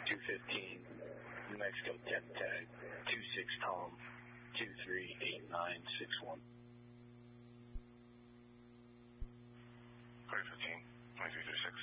215, New Mexico, tech tag, 26 Tom, 238961.